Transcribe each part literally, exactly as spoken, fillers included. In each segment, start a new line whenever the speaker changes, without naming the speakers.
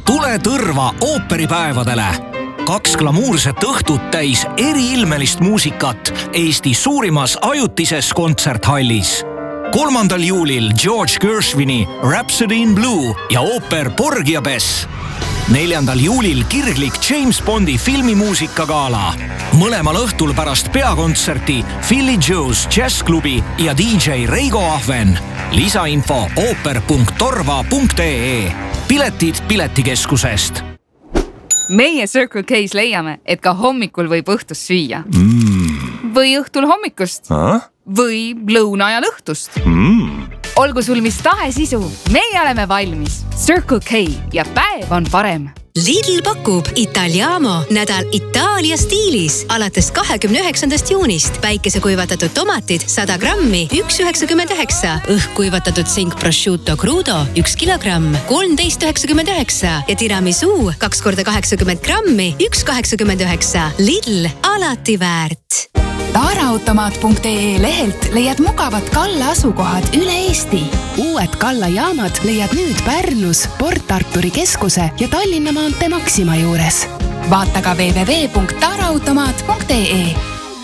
Tule Tõrva ooperipäevadele. Kaks glamuurset õhtut täis eriilmelist muusikat Eesti suurimas ajutises kontserthallis. kolmandal juulil George Gershwini Rhapsody in Blue ja ooper Porgy ja Bess. neljandal juulil kirglik James Bondi filmimuusikagaala. Mõlemal õhtul pärast peakontserti Philly Joe's Jazzklubi ja D J Reigo Ahven. Lisainfo ooper punkt torva punkt ee. Piletid Piletikeskusest.
Meie Circle K's leiame, et ka hommikul võib õhtust süüa.
Mm.
Või õhtul hommikust.
Ah?
Või lõuna ajal õhtust.
Mm.
Olgu sul mis tahe sisu, meie oleme valmis. Circle K ja päev on parem.
Lidl pakub Italiamo nädal Itaalia stiilis alates kahekümne üheksandast juunist. Päikesekuivatatud tomatid sada grammi, üks üheksakümmend üheksa. Õhkuivatatud sink prosciutto crudo, üks kilogramm, kolmteist üheksakümmend üheksa. Ja tiramisu kaks korda kaheksakümmend grammi, üks kaheksakümmend üheksa. Lidl, alati väärt.
Taaraautomaat punkt ee lehelt leiad mugavad Kalla asukohad üle Eesti. Uued Kalla jaamad leiad nüüd Pärnus, Port Arturi keskuse ja Tallinna maantee Maxima juures. Vaata ka double-u double-u double-u punkt taaraautomaat punkt ee.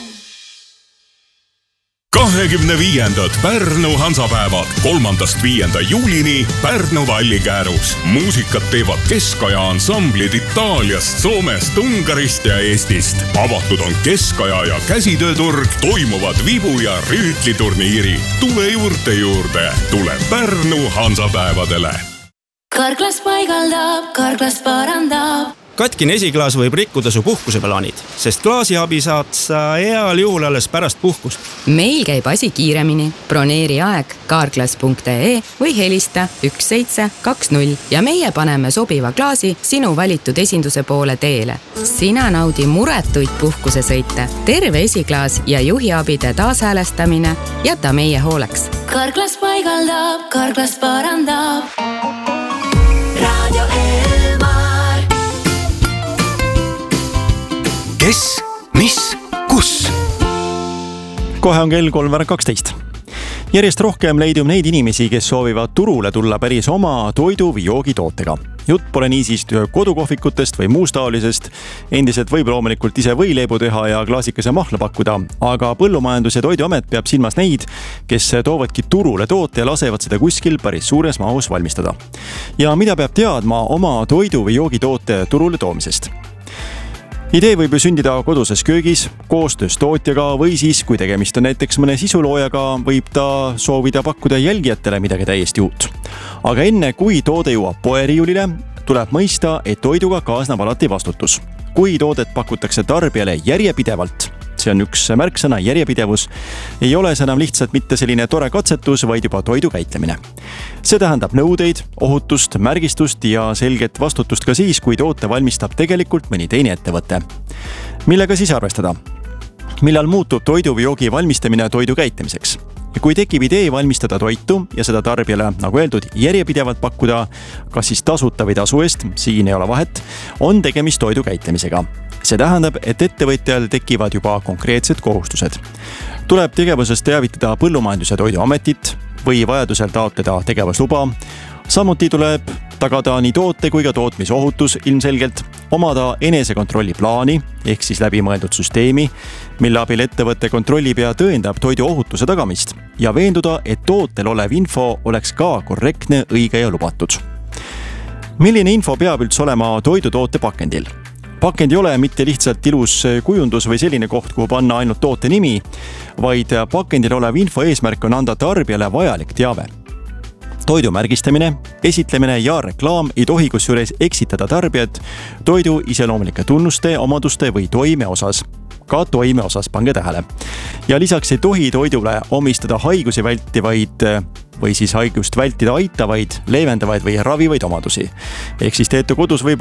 kahekümne viiendad Pärnu Hansapäevad kolmandast viienda juulini Pärnu Vallikäärus. Muusikat teevad keskaja ansamblid Itaaliast, Soomest, Ungarist ja Eestist. Avatud on keskaja ja käsitööturg, toimuvad vibu- ja rüütliturniiri. Tule juurde juurde, tule Pärnu Hansapäevadele.
Karklas paigaldab, Karklas parandab.
Katkine esiklaas võib rikkuda su puhkuseplaanid, sest klaasiabi saad sa heal juhul alles pärast puhkust.
Meil käib asi kiiremini. Broneeri aeg karklas punkt ee või helista üks seitse kaks null ja meie paneme sobiva klaasi sinu valitud esinduse poole teele. Sina naudi muretuid puhkusesõite. Terve esiklaas ja juhiabide taashäälestamine jäta meie hooleks.
Karklas paigaldab, Karklas parandab. Radio
Kes, mis, kus?
Kohe on kell kolm kaksteist. Järjest rohkem leidub neid inimesi, kes soovivad turule tulla päris oma toidu või joogitootega. Jutt pole niisiis kodukohvikutest või muust taolisest. Endiselt võib loomulikult ise võileibu teha ja klaasikese mahla pakkuda, aga Põllumajandus- ja Toiduamet peab silmas neid, kes toovadki turule toote ja lasevad seda kuskil päris suures mahus valmistada. Ja mida peab teadma oma toidu või joogitoote turule toomisest? Idee võib ju sündida koduses köögis, koostöös tootjaga või siis, kui tegemist on näiteks mõne sisuloojaga, võib ta soovida pakkuda jälgijatele midagi täiesti uut. Aga enne, kui toode jõuab poeriiulile, tuleb mõista, et toiduga kaasnab alati vastutus. Kui toodet pakutakse tarbijale järjepidevalt, see on üks märksõna järjepidevus, ei ole see enam lihtsalt mitte selline tore katsetus, vaid juba toidu käitlemine. See tähendab nõudeid, ohutust, märgistust ja selget vastutust ka siis, kui toote valmistab tegelikult mõni teine ettevõte. Millega siis arvestada? Millal muutub toidu või joogi valmistamine toidu käitlemiseks? Ja kui tekib idee valmistada toitu ja seda tarbijale, nagu öeldud, järjepidevalt pakkuda, kas siis tasuta või tasu eest, siin ei ole vahet, on tegemist toidu käitlemisega. See tähendab, et ettevõtjal tekivad juba konkreetsed kohustused. Tuleb tegevusest teavitada Põllumajandus- ja Toiduametit või vajadusel taotleda tegevusluba. Samuti tuleb tagada nii toote kui ka tootmisohutus ilmselgelt, omada enesekontrolli plaani ehk siis läbimõeldud süsteemi, mille abil ettevõtte kontrollib ja tõendab toidu ohutuse tagamist ja veenduda, et tootel olev info oleks ka korrektne, õige ja lubatud. Milline info peab üldse olema toidutoote pakendil? Pakend ei ole mitte lihtsalt ilus kujundus või selline koht, kuhu panna ainult toote nimi, vaid pakendil olev info eesmärk on anda tarbijale vajalik teave. Toidu märgistamine, esitlemine ja reklaam ei tohi kusjuures eksitada tarbijat toidu iseloomulike tunnuste, omaduste või toime osas. Ka toime osas pange tähele. Ja lisaks ei tohi toidule omistada haigusi vältivaid või siis haigust vältida aitavaid, leevendavaid või ravivaid omadusi. Ehk siis teete kodus võib